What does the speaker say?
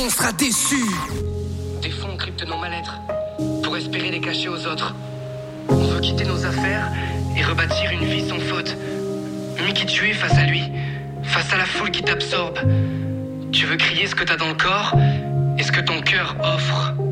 on sera déçus. Des fois on crypte nos mal-être pour espérer les cacher aux autres. On veut quitter nos affaires et rebâtir une vie sans faute. Mais qui tu es face à lui, face à la foule qui t'absorbe. Tu veux crier ce que t'as dans le corps et ce que ton cœur offre.